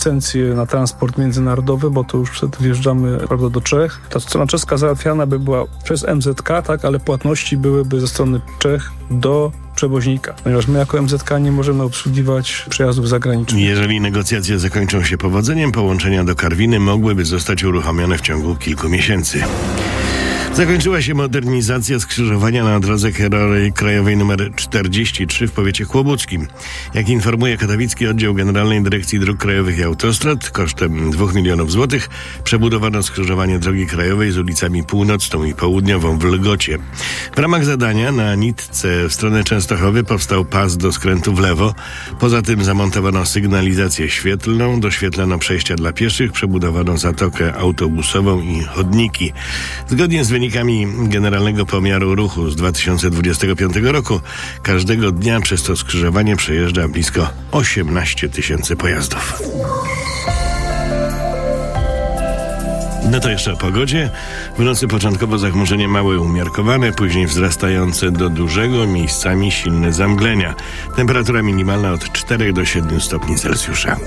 licencję na transport międzynarodowy, bo to już wtedy wjeżdżamy, prawda, do Czech. Ta strona czeska załatwiana by była przez MZK, tak, ale płatności byłyby ze strony Czech do przewoźnika, ponieważ my jako MZK nie możemy obsługiwać przejazdów zagranicznych. Jeżeli negocjacje zakończą się powodzeniem, połączenia do Karwiny mogłyby zostać uruchomione w ciągu kilku miesięcy. Zakończyła się modernizacja skrzyżowania na drodze krajowej nr 43 w powiecie kłobuckim. Jak informuje katowicki oddział Generalnej Dyrekcji Dróg Krajowych i Autostrad, kosztem 2 milionów złotych przebudowano skrzyżowanie drogi krajowej z ulicami Północną i Południową w Lgocie. W ramach zadania na nitce w stronę Częstochowy powstał pas do skrętu w lewo. Poza tym zamontowano sygnalizację świetlną, doświetlono przejścia dla pieszych, przebudowano zatokę autobusową i chodniki. Zgodnie z wynikami Generalnego Pomiaru Ruchu z 2025 roku każdego dnia przez to skrzyżowanie przejeżdża blisko 18 000 pojazdów. No to jeszcze o pogodzie. W nocy początkowo zachmurzenie małe umiarkowane, później wzrastające do dużego, miejscami silne zamglenia. Temperatura minimalna od 4 do 7 stopni Celsjusza.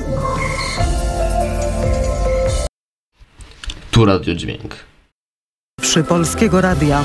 Tu Radiodźwięk. Przy Polskiego Radia.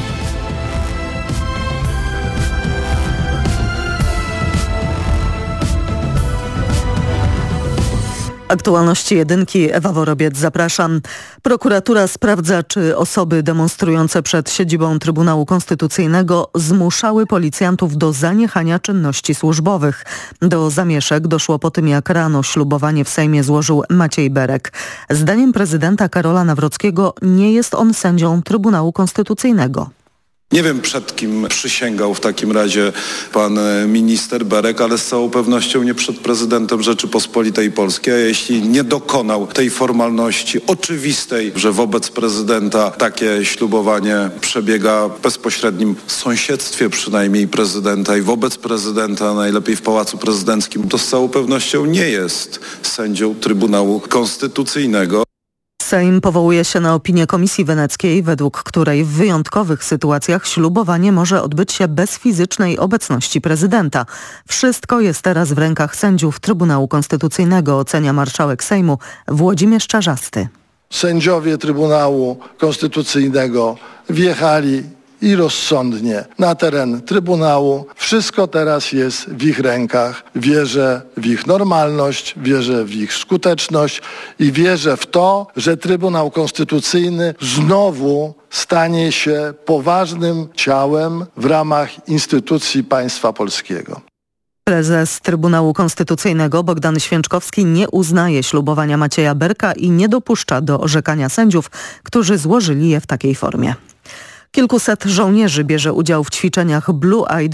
Aktualności jedynki, Ewa Worobiec, zapraszam. Prokuratura sprawdza, czy osoby demonstrujące przed siedzibą Trybunału Konstytucyjnego zmuszały policjantów do zaniechania czynności służbowych. Do zamieszek doszło po tym, jak rano ślubowanie w Sejmie złożył Maciej Berek. Zdaniem prezydenta Karola Nawrockiego nie jest on sędzią Trybunału Konstytucyjnego. Nie wiem, przed kim przysięgał w takim razie pan minister Berek, ale z całą pewnością nie przed prezydentem Rzeczypospolitej Polskiej. A jeśli nie dokonał tej formalności oczywistej, że wobec prezydenta takie ślubowanie przebiega w bezpośrednim sąsiedztwie przynajmniej prezydenta i wobec prezydenta, najlepiej w Pałacu Prezydenckim, to z całą pewnością nie jest sędzią Trybunału Konstytucyjnego. Sejm powołuje się na opinię Komisji Weneckiej, według której w wyjątkowych sytuacjach ślubowanie może odbyć się bez fizycznej obecności prezydenta. Wszystko jest teraz w rękach sędziów Trybunału Konstytucyjnego, ocenia marszałek Sejmu Włodzimierz Czarzasty. Sędziowie Trybunału Konstytucyjnego wjechali i rozsądnie na teren Trybunału. Wszystko teraz jest w ich rękach. Wierzę w ich normalność, wierzę w ich skuteczność i wierzę w to, że Trybunał Konstytucyjny znowu stanie się poważnym ciałem w ramach instytucji państwa polskiego. Prezes Trybunału Konstytucyjnego Bogdan Święczkowski nie uznaje ślubowania Macieja Berka i nie dopuszcza do orzekania sędziów, którzy złożyli je w takiej formie. Kilkuset żołnierzy bierze udział w ćwiczeniach Blue Eye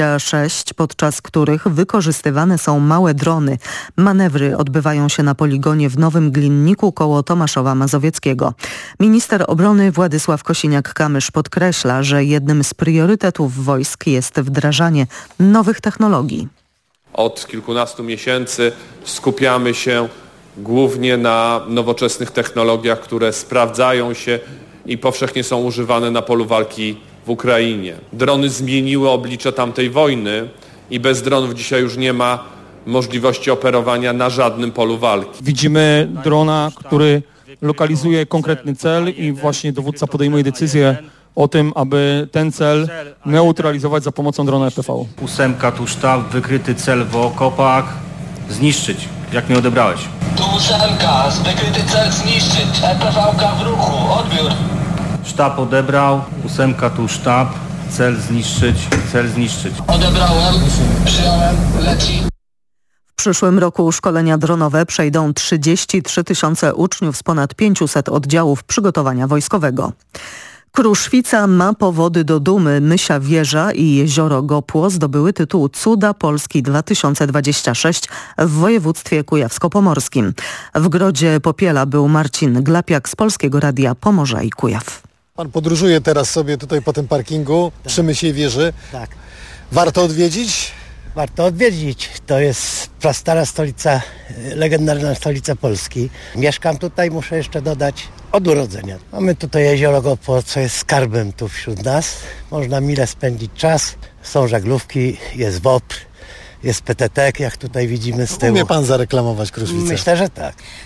26, podczas których wykorzystywane są małe drony. Manewry odbywają się na poligonie w Nowym Glinniku koło Tomaszowa Mazowieckiego. Minister obrony Władysław Kosiniak-Kamysz podkreśla, że jednym z priorytetów wojsk jest wdrażanie nowych technologii. Od kilkunastu miesięcy skupiamy się głównie na nowoczesnych technologiach, które sprawdzają się i powszechnie są używane na polu walki w Ukrainie. Drony zmieniły oblicze tamtej wojny i bez dronów dzisiaj już nie ma możliwości operowania na żadnym polu walki. Widzimy drona, który lokalizuje konkretny cel i właśnie dowódca podejmuje decyzję o tym, aby ten cel neutralizować za pomocą drona FPV. 8 tu sztab, wykryty cel w okopach, zniszczyć. Jak mnie odebrałeś? Tu 8, wykryty cel zniszczyć, EPV-ka w ruchu, odbiór. Sztab odebrał, 8 tu sztab, cel zniszczyć. Odebrałem, przyjąłem, leci. W przyszłym roku szkolenia dronowe przejdą 33 000 uczniów z ponad 500 oddziałów przygotowania wojskowego. Kruszwica ma powody do dumy. Mysia Wieża i jezioro Gopło zdobyły tytuł Cuda Polski 2026 w województwie kujawsko-pomorskim. W Grodzie Popiela był Marcin Glapiak z Polskiego Radia Pomorza i Kujaw. Pan podróżuje teraz sobie tutaj po tym parkingu przy Mysiej Wieży. Tak. Warto odwiedzić? Warto odwiedzić. To jest prastara stolica, legendarna stolica Polski. Mieszkam tutaj, muszę jeszcze dodać, od urodzenia. Mamy tutaj jezioro Gopło, co jest skarbem tu wśród nas. Można mile spędzić czas. Są żaglówki, jest WOPR, jest PTT, jak tutaj widzimy z tyłu. Umie pan zareklamować Kruszwicę? Myślę, że tak.